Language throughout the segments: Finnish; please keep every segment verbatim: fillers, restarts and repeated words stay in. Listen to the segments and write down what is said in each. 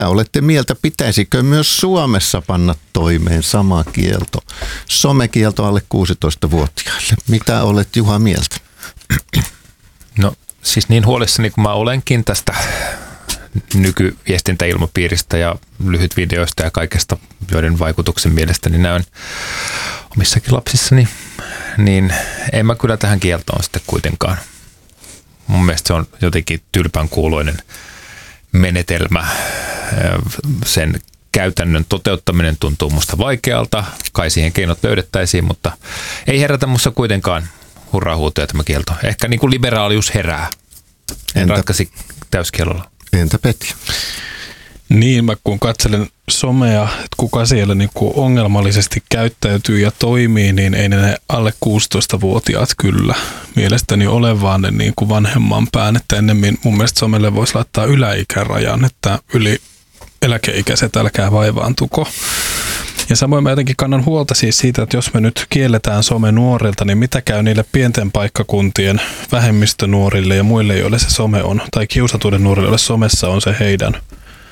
Mitä olette mieltä, pitäisikö myös Suomessa panna toimeen sama kielto? Somekielto alle kuusitoistavuotiaille. Mitä olet, Juha, mieltä? No siis niin huolissani kuin mä olenkin tästä nykyviestintäilmapiiristä ja lyhytvideoista ja kaikesta, joiden vaikutuksen mielestäni näen omissakin lapsissani, niin en mä kyllä tähän kieltoon sitten kuitenkaan. Mun mielestä se on jotenkin tylpän kuuloinen menetelmä. Sen käytännön toteuttaminen tuntuu musta vaikealta. Kai siihen keinot löydettäisiin, mutta ei herätä musta kuitenkaan hurraa-huutoja tämä kielto. Ehkä niin kuin liberaalius herää. En Entä? ratkaisi täyskielolla. Entä Petja? Niin, mä kun katselen somea, että kuka siellä niin kuin ongelmallisesti käyttäytyy ja toimii, niin ei ne alle kuusitoistavuotiaat kyllä mielestäni ole, vaan ne niin kuin vanhemman pään, että ennemmin mun mielestä somelle voisi laittaa yläikärajan, että yli eläkeikäiset älkää vaivaantuko. Ja samoin mä jotenkin kannan huolta siis siitä, että jos me nyt kielletään some nuorilta, niin mitä käy niille pienten paikkakuntien vähemmistönuorille ja muille, joille se some on, tai kiusatuiden nuorille, joille somessa on se heidän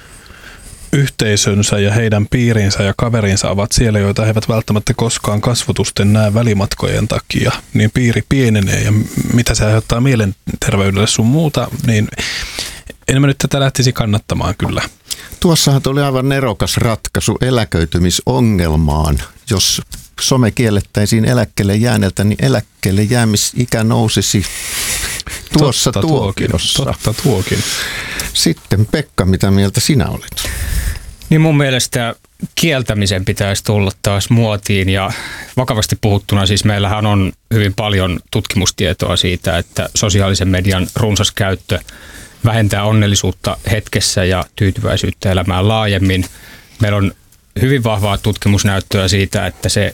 yhteisönsä ja heidän piirinsä ja kaverinsa ovat siellä, joita he eivät välttämättä koskaan kasvotusten näe välimatkojen takia, niin piiri pienenee ja mitä se aiheuttaa mielenterveydelle sun muuta, niin en mä nyt tätä lähtisi kannattamaan kyllä. Tuossahan tuli aivan nerokas ratkaisu eläköitymisongelmaan. Jos some kiellettäisiin eläkkeelle jääneeltä, niin eläkkeelle jäämisikä nousisi tuossa totta tuokiossa. Tuokin, totta tuokin. Sitten Pekka, mitä mieltä sinä olet? Niin mun mielestä kieltämisen pitäisi tulla taas muotiin ja vakavasti puhuttuna siis meillähän on hyvin paljon tutkimustietoa siitä, että sosiaalisen median runsas käyttö vähentää onnellisuutta hetkessä ja tyytyväisyyttä elämään laajemmin. Meillä on hyvin vahvaa tutkimusnäyttöä siitä, että se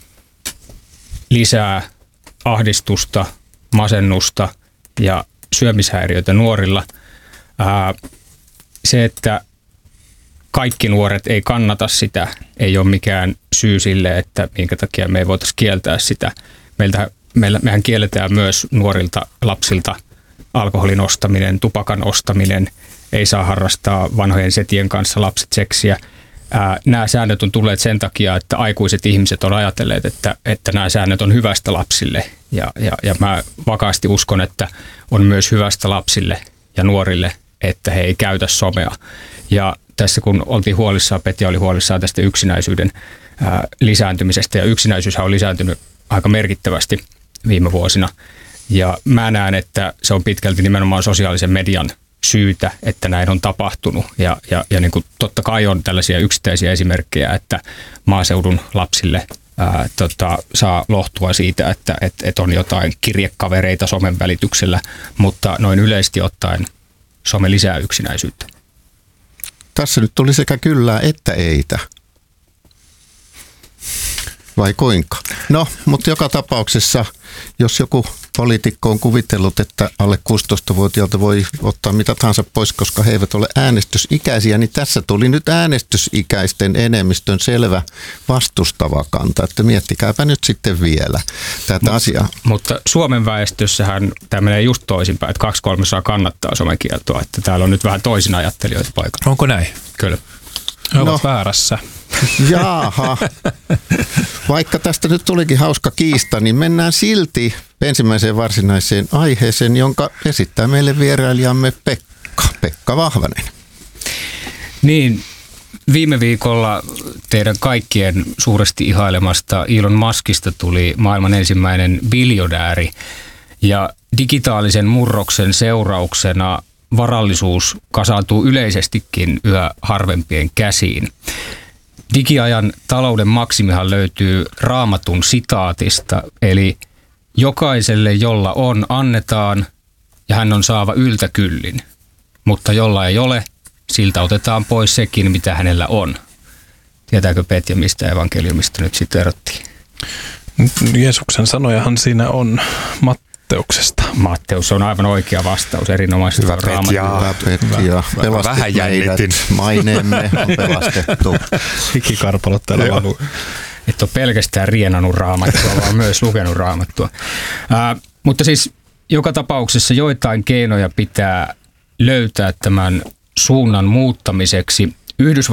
lisää ahdistusta, masennusta ja syömishäiriöitä nuorilla. Ää, se, että kaikki nuoret ei kannata sitä, ei ole mikään syy sille, että minkä takia me ei voitaisi kieltää sitä. Meiltä, meillä, mehän kielletään myös nuorilta lapsilta alkoholin ostaminen, tupakan ostaminen, ei saa harrastaa vanhojen setien kanssa lapset seksiä. Ää, nämä säännöt on tulleet sen takia, että aikuiset ihmiset on ajatelleet, että, että nämä säännöt on hyvästä lapsille. Ja, ja, ja mä vakaasti uskon, että on myös hyvästä lapsille ja nuorille, että he ei käytä somea. Ja tässä kun oltiin huolissaan, Petja oli huolissaan tästä yksinäisyyden ää, lisääntymisestä, ja yksinäisyyshän on lisääntynyt aika merkittävästi viime vuosina. Ja mä näen, että se on pitkälti nimenomaan sosiaalisen median syytä, että näin on tapahtunut. Ja, ja, ja niin kuin totta kai on tällaisia yksittäisiä esimerkkejä, että maaseudun lapsille ää, tota, saa lohtua siitä, että et, et on jotain kirjekavereita somen välityksellä, mutta noin yleisesti ottaen some lisää yksinäisyyttä. Tässä nyt tuli sekä kyllä että eitä. Vai kuinka? No, mutta joka tapauksessa, jos joku poliitikko on kuvitellut, että alle kuusitoistavuotiaalta voi ottaa mitä tahansa pois, koska he eivät ole äänestysikäisiä, niin tässä tuli nyt äänestysikäisten enemmistön selvä vastustava kanta. Että miettikääpä nyt sitten vielä tätä Mut, asiaa. Mutta Suomen väestössähän tämä menee just toisinpäin, että kaksi kolmasosaa kannattaa somekieltoa, että täällä on nyt vähän toisin ajattelijoita paikalla. Onko näin? Kyllä. He ovat no. väärässä. Jaaha. Vaikka tästä nyt tulikin hauska kiista, niin mennään silti ensimmäiseen varsinaiseen aiheeseen, jonka esittää meille vierailijamme Pekka, Pekka Vahvanen. Niin, viime viikolla teidän kaikkien suuresti ihailemasta Elon Muskista tuli maailman ensimmäinen biljonääri, ja digitaalisen murroksen seurauksena varallisuus kasaantuu yleisestikin yhä harvempien käsiin. Digiajan talouden maksimihan löytyy Raamatun sitaatista, eli jokaiselle, jolla on, annetaan ja hän on saava yltäkyllin, mutta jolla ei ole, siltä otetaan pois sekin, mitä hänellä on. Tietääkö Petja, mistä evankeliumista nyt sitten erottiin? Jeesuksen sanojahan siinä on Matteuksesta. Matteus on aivan oikea vastaus, erinomaisesti. Hyvä Petja, Petja. Pelastit vähän meidät, maineemme on pelastettu. Hikikarpalot täällä valuu. Et ole pelkästään rienannut Raamattua, vaan myös lukenut Raamattua. Ää, mutta siis joka tapauksessa joitain keinoja pitää löytää tämän suunnan muuttamiseksi. Yhdysvallat